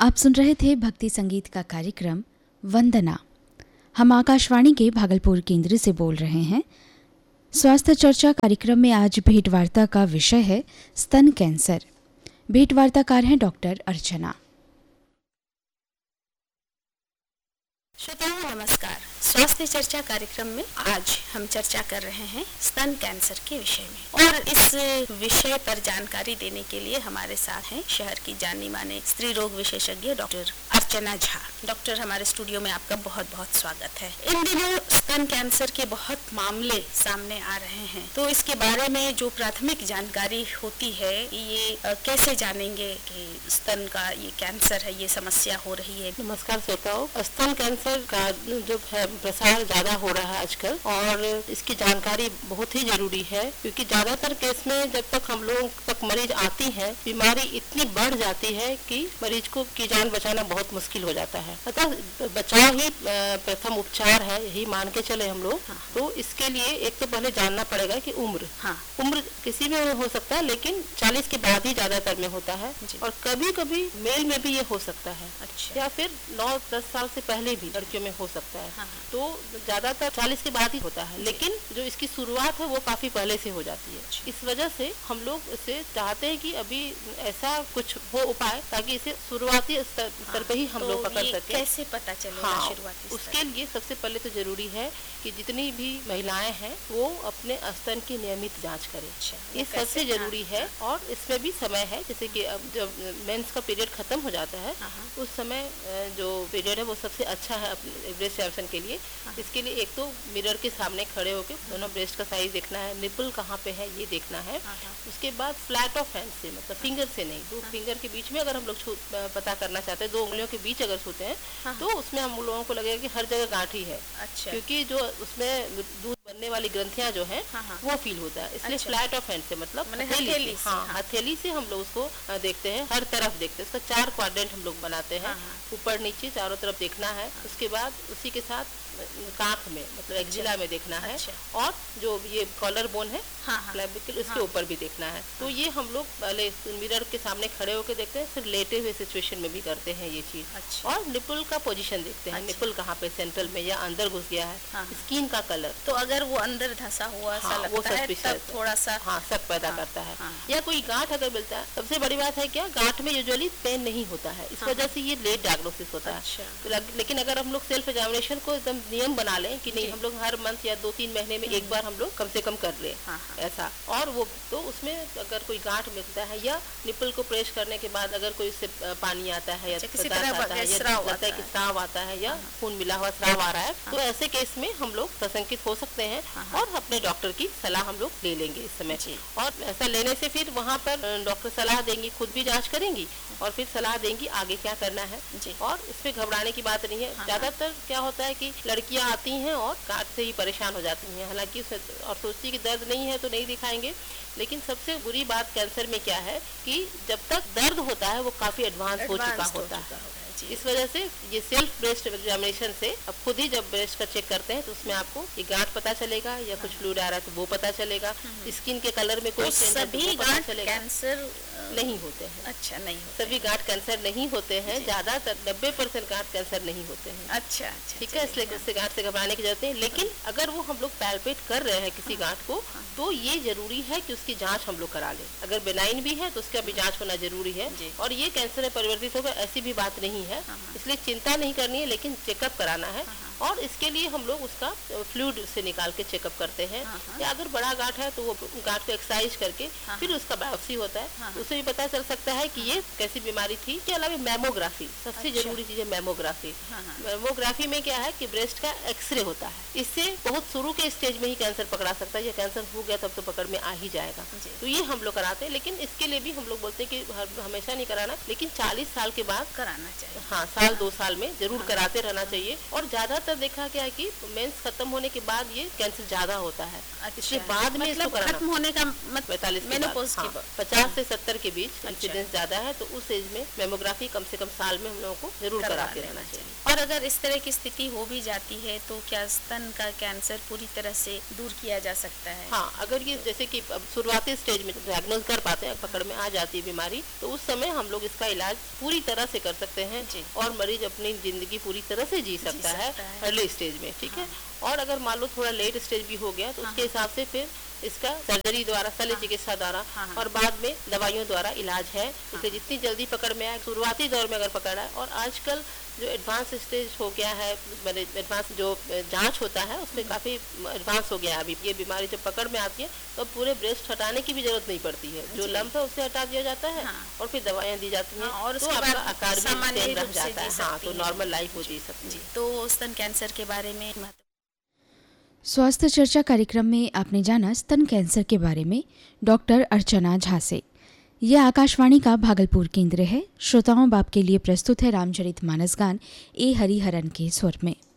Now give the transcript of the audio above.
आप सुन रहे थे भक्ति संगीत का कार्यक्रम वंदना। हम आकाशवाणी के भागलपुर केंद्र से बोल रहे हैं। स्वास्थ्य चर्चा कार्यक्रम में आज भेंटवार्ता का विषय है स्तन कैंसर। भेंटवार्ताकार हैं डॉक्टर अर्चना। श्रोताओं नमस्कार। स्वास्थ्य चर्चा कार्यक्रम में आज हम चर्चा कर रहे हैं स्तन कैंसर के विषय में, और इस विषय पर जानकारी देने के लिए हमारे साथ हैं शहर की जानी माने स्त्री रोग विशेषज्ञ डॉक्टर अर्चना झा। डॉक्टर, हमारे स्टूडियो में आपका बहुत बहुत स्वागत है। इन दिनों स्तन कैंसर के बहुत मामले सामने आ रहे हैं, तो इसके बारे में जो प्राथमिक जानकारी होती है ये कैसे जानेंगे कि स्तन का ये कैंसर है, ये समस्या हो रही है। नमस्कार श्रोताओं, स्तन कैंसर का जो है प्रसार ज्यादा हो रहा है आजकल, और इसकी जानकारी बहुत ही जरूरी है, क्योंकि ज्यादातर केस में जब तक हम लोग तक मरीज आती है, बीमारी इतनी बढ़ जाती है कि मरीज को की जान बचाना बहुत मुश्किल हो जाता है। अतः बचाव ही प्रथम उपचार है, यही मान के चले हम लोग। तो इसके लिए एक तो पहले जानना पड़ेगा कि उम्र किसी में हो सकता है, लेकिन 40 के बाद ही ज्यादातर में होता है, और कभी कभी मेल में भी ये हो सकता है। अच्छा। या फिर 9-10 साल से पहले भी लड़कियों में हो सकता है। तो ज्यादातर 40 के बाद ही होता है, लेकिन जो इसकी शुरुआत है वो काफी पहले से हो जाती है। इस वजह से हम लोग इसे चाहते हैं कि अभी ऐसा कुछ हो उपाय, ताकि इसे शुरुआती स्तर पे ही हम लोग पकड़ सके। कैसे पता चलेगा शुरुआती? उसके लिए सबसे पहले तो जरूरी है कि जितनी भी महिलाएं हैं वो अपने स्तन की नियमित जांच करें। ये सबसे जरूरी है, और इसमें भी समय है। जैसे कि अब जब मेंस का पीरियड खत्म हो जाता है, उस समय जो पीरियड है वो सबसे अच्छा है ब्रेस्ट एग्जामिनेशन के लिए। इसके लिए एक तो मिरर के सामने खड़े होकर दोनों ब्रेस्ट का साइज देखना है, निपल कहाँ पे है ये देखना है। उसके बाद फ्लैट ऑफ हैंड से, मतलब फिंगर से नहीं, 2 फिंगर के बीच में अगर हम लोग पता करना चाहते हैं, 2 उंगलियों के बीच अगर छूते हैं तो उसमें हम लोगों को लगेगा कि हर जगह गांठी है। अच्छा। क्योंकि जो उसमें दूध बनने वाली ग्रंथियां जो हैं वो फील होता है, इसलिए फ्लैट ऑफ हैंड से, मतलब हथेली से हम लोग उसको देखते हैं, हर तरफ देखते हैं। उसका 4 क्वाड्रेंट हम लोग बनाते हैं, ऊपर नीचे चारों तरफ देखना है। उसके बाद उसी के साथ कांख में, मतलब एक्जिला में देखना है, और जो ये कॉलर बोन है क्लेविकल, उसके ऊपर भी देखना है। तो ये हम लोग पहले मिरर के सामने खड़े होकर देखते हैं, फिर लेटे हुए सिचुएशन में भी करते हैं ये चीज। और निपल का पोजीशन देखते हैं, निपल कहाँ पे, सेंट्रल में या अंदर घुस गया है। स्किन का कलर, तो अगर वो अंदर धंसा हुआ सा लगता है तब थोड़ा सा शक पैदा करता है। या कोई गांठ अगर मिलता है, सबसे बड़ी बात है क्या, गांठ में यूजुअली पेन नहीं होता है, इस वजह से ये लेट डायग्नोसिस होता है। लेकिन अगर हम लोग सेल्फ एग्जामिनेशन को एकदम नियम बना लें कि नहीं, हम लोग हर मंथ या 2-3 महीने में एक बार हम लोग कम से कम कर ले ऐसा, और वो तो उसमें अगर कोई गांठ मिलता है या निपल को प्रेस करने के बाद अगर कोई उससे पानी आता है या स्राव आता है या खून मिला हुआ स्राव आ रहा है, तो ऐसे केस में हम लोग सशंकित हो सकते हैं, और अपने डॉक्टर की सलाह हम लोग ले लेंगे इस समय। और ऐसा लेने से फिर वहाँ पर डॉक्टर सलाह देंगी, खुद भी जांच करेंगी और फिर सलाह देंगी आगे क्या करना है। और इसमें घबराने की बात नहीं है। ज्यादातर क्या होता है कि लड़कियां आती हैं और गांठ से ही परेशान हो जाती हैं, हालांकि और सोचती कि दर्द नहीं है तो नहीं दिखाएंगे। लेकिन सबसे बुरी बात कैंसर में क्या है कि जब तक दर्द होता है वो काफी एडवांस हो चुका होता है। इस वजह से ये सेल्फ ब्रेस्ट एग्जामिनेशन से अब खुद ही जब ब्रेस्ट का चेक करते हैं तो उसमें आपको ये गांठ पता चलेगा, या कुछ फ्लूइड आ रहा है तो वो पता चलेगा। स्किन के कलर में कोई सभी गांठ कैंसर नहीं होते हैं। अच्छा, नहीं होते। सभी गांठ कैंसर नहीं होते हैं, ज्यादातर 90% गांठ कैंसर नहीं होते हैं। अच्छा, ठीक है, इसलिए इससे गांठ से घबराने की जरूरत नहीं। लेकिन अगर वो हम लोग पैल्पेट कर रहे हैं किसी गांठ को, तो ये जरूरी है कि उसकी जांच हम लोग करा लें। अगर बेनाइन भी है तो उसका भी जांच होना जरूरी है, और ये कैंसर में परिवर्तित होगा ऐसी भी बात नहीं है, इसलिए चिंता नहीं करनी है, लेकिन चेकअप कराना है। और इसके लिए हम लोग उसका फ्लूइड से निकाल के चेकअप करते हैं, या अगर बड़ा गांठ है तो वो गांठ को एक्सरसाइज करके फिर उसका बायोप्सी होता है, उससे भी पता चल सकता है कि ये कैसी बीमारी थी। के अलावा मेमोग्राफी सबसे जरूरी चीज है। मेमोग्राफी में क्या है कि ब्रेस्ट का एक्सरे होता है, इससे बहुत शुरू के स्टेज में ही कैंसर पकड़ा सकता है, या कैंसर हो गया तब तो पकड़ में आ ही जाएगा। तो ये हम लोग कराते हैं, लेकिन इसके लिए भी हम लोग बोलते हैं कि हमेशा नहीं कराना, लेकिन 40 साल के बाद कराना चाहिए। साल 2 साल में जरूर कराते रहना चाहिए। और ज्यादातर देखा गया है कि मेंस खत्म होने के बाद ये कैंसर ज्यादा होता है, इसलिए अच्छा, बाद में इसको मतलब कराना खत्म होने का 45 के बाद, हाँ, 50 से 70 के बीच इंसिडेंस ज्यादा है, तो उस एज में मेमोग्राफी कम से कम साल में हम लोगों को जरूर करा के रहना चाहिए। और अगर इस तरह की स्थिति हो भी जाती है तो क्या स्तन का कैंसर पूरी तरह से दूर किया जा सकता है? हाँ, अगर ये जैसे कि अब शुरुआती स्टेज में डायग्नोज कर पाते हैं, पकड़ में आ जाती है बीमारी, तो उस समय हम लोग इसका इलाज पूरी तरह से कर सकते हैं और मरीज अपनी जिंदगी पूरी तरह से जी सकता है अर्ली स्टेज में, ठीक है। और अगर मान लो थोड़ा लेट स्टेज भी हो गया तो उसके हिसाब से फिर इसका सर्जरी द्वारा, शल्य चिकित्सा द्वारा और बाद में दवाइयों द्वारा इलाज है। इसे जितनी जल्दी पकड़ में आए, शुरुआती दौर में अगर पकड़ा है, और आजकल जो एडवांस स्टेज हो गया है, एडवांस जो जांच होता है उसमें काफ़ी एडवांस हो गया है। अभी ये बीमारी जब पकड़ में आती है तो पूरे ब्रेस्ट हटाने की भी जरूरत नहीं पड़ती है, जो लंप है उससे हटा दिया जाता है और फिर दवाइयाँ दी जाती हैं और तो आपका आकार भी सेम रह जाता है। हाँ, तो नॉर्मल लाइफ हो जी सकती है। तो स्तन कैंसर के बारे में स्वास्थ्य चर्चा कार्यक्रम में आपने जाना स्तन कैंसर के बारे में डॉक्टर अर्चना झा से। यह आकाशवाणी का भागलपुर केंद्र है। श्रोताओं, बाप के लिए प्रस्तुत है रामचरितमानस गान ए हरिहरन के स्वर में।